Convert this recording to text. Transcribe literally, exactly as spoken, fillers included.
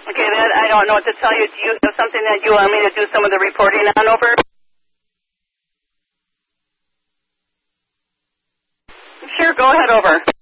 Okay, that I don't know what to tell you. Do you have something that you want me to do some of the reporting on over? Sure, go ahead over.